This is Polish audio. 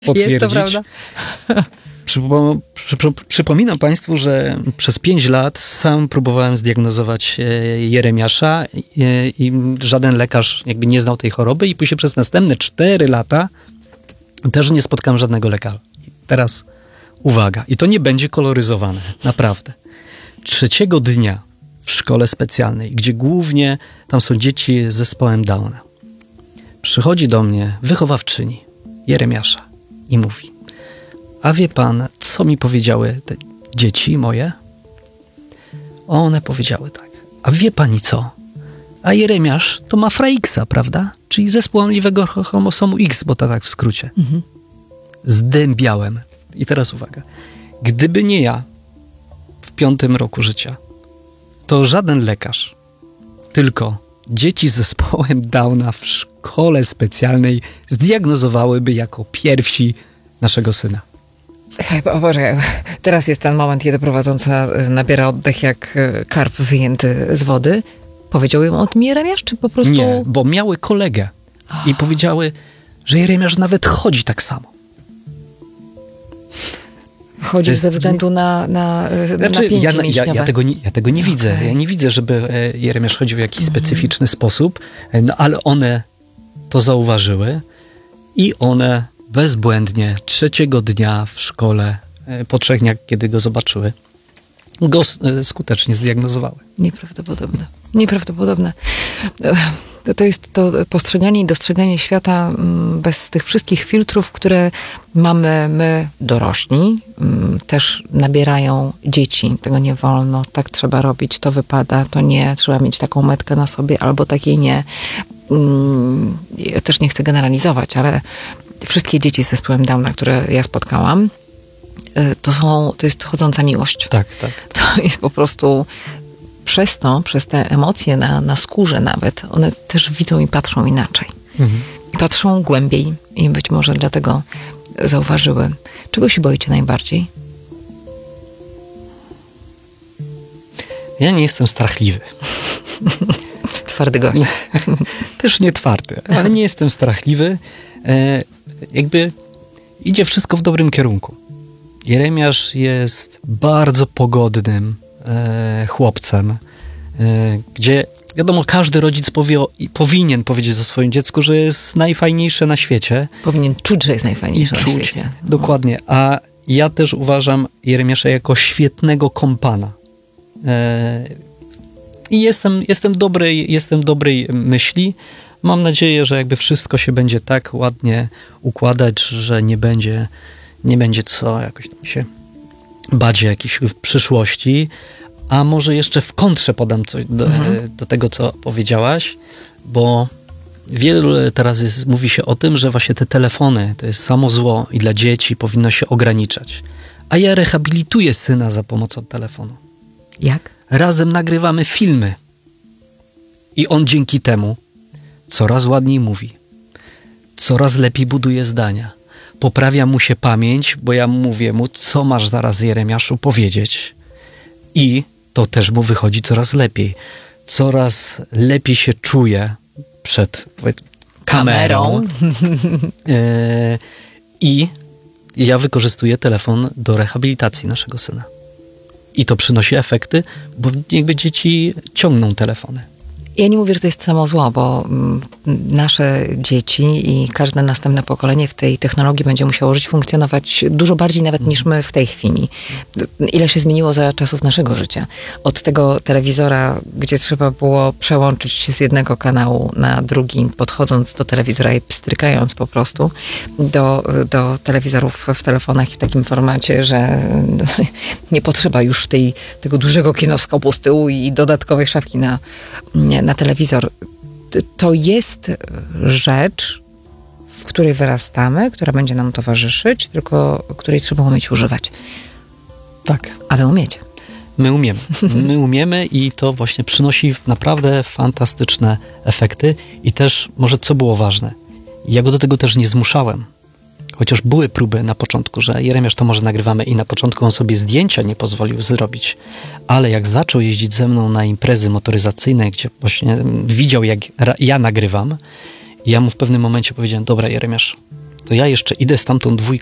potwierdzić. Jest to prawda. Przypominam Państwu, że przez 5 lat sam próbowałem zdiagnozować Jeremiasza i żaden lekarz jakby nie znał tej choroby i później przez następne 4 lata też nie spotkałem żadnego lekarza. Teraz uwaga, i to nie będzie koloryzowane, naprawdę. 3 dnia w szkole specjalnej, gdzie głównie tam są dzieci z zespołem Downa, przychodzi do mnie wychowawczyni Jeremiasza i mówi: a wie pan, co mi powiedziały te dzieci moje? One powiedziały tak: a wie pani co? A Jeremiasz to ma Fraixa, prawda? Czyli zespół łamliwego chromosomu X, bo to tak w skrócie. Mhm. Zdębiałem. I teraz uwaga. Gdyby nie ja w 5. roku życia, to żaden lekarz, tylko dzieci z zespołem Downa w szkole specjalnej zdiagnozowałyby jako pierwsi naszego syna. O Boże, teraz jest ten moment, kiedy prowadząca nabiera oddech jak karp wyjęty z wody. Powiedział im o tym Jeremiasz, czy po prostu... Nie, bo miały kolegę i powiedziały, że Jeremiasz nawet chodzi tak samo. Chodzi ze względu na napięcie mięśniowe. Ja tego nie widzę. Ja nie widzę, żeby Jeremiasz chodził w jakiś specyficzny sposób, no ale one to zauważyły i one bezbłędnie 3 dnia w szkole, po 3 dniach, kiedy go zobaczyły, go skutecznie zdiagnozowały. Nieprawdopodobne. To jest to postrzeganie i dostrzeganie świata bez tych wszystkich filtrów, które mamy my dorośli. Też nabierają dzieci. Tego nie wolno, tak trzeba robić, to wypada, to nie. Trzeba mieć taką metkę na sobie albo takiej nie. Ja też nie chcę generalizować, ale wszystkie dzieci z zespołem Downa, które ja spotkałam, to jest chodząca miłość. Tak. To jest po prostu przez te emocje na skórze nawet, one też widzą i patrzą inaczej. Mhm. I patrzą głębiej i być może dlatego zauważyły. Czego się boicie najbardziej? Ja nie jestem strachliwy. Twardy gość. Też nie twardy, ale nie jestem strachliwy. Jakby idzie wszystko w dobrym kierunku. Jeremiasz jest bardzo pogodnym chłopcem, gdzie wiadomo, każdy rodzic powinien powiedzieć o swoim dziecku, że jest najfajniejsze na świecie. Powinien czuć, że jest najfajniejsze na świecie. Dokładnie. A ja też uważam Jeremiasza jako świetnego kompana. I jestem dobrej myśli. Mam nadzieję, że jakby wszystko się będzie tak ładnie układać, że nie będzie co jakoś tam się bać jakiejś przyszłości. A może jeszcze w kontrze podam coś do tego, co powiedziałaś, bo wielu teraz mówi się o tym, że właśnie te telefony to jest samo zło i dla dzieci powinno się ograniczać. A ja rehabilituję syna za pomocą telefonu. Jak? Razem nagrywamy filmy. I on dzięki temu coraz ładniej mówi. Coraz lepiej buduje zdania. Poprawia mu się pamięć, bo ja mówię mu, co masz zaraz, Jeremiaszu, powiedzieć. I to też mu wychodzi coraz lepiej. Coraz lepiej się czuje przed kamerą. I ja wykorzystuję telefon do rehabilitacji naszego syna. I to przynosi efekty, bo jakby dzieci ciągną telefony. Ja nie mówię, że to jest samo zło, bo nasze dzieci i każde następne pokolenie w tej technologii będzie musiało żyć, funkcjonować dużo bardziej nawet niż my w tej chwili. Ile się zmieniło za czasów naszego życia. Od tego telewizora, gdzie trzeba było przełączyć się z jednego kanału na drugi, podchodząc do telewizora i pstrykając po prostu, do telewizorów w telefonach w takim formacie, że nie potrzeba już tego dużego kinoskopu z tyłu i dodatkowej szafki na telewizor. To jest rzecz, w której wyrastamy, która będzie nam towarzyszyć, tylko której trzeba umieć używać. Tak. A wy umiecie. My umiemy i to właśnie przynosi naprawdę fantastyczne efekty. I też może co było ważne, ja go do tego też nie zmuszałem. Chociaż były próby na początku, że Jeremiasz, to może nagrywamy, i na początku on sobie zdjęcia nie pozwolił zrobić. Ale jak zaczął jeździć ze mną na imprezy motoryzacyjne, gdzie właśnie widział, jak ja nagrywam, ja mu w pewnym momencie powiedziałem: dobra, Jeremiasz, to ja jeszcze idę z tamtą dwójką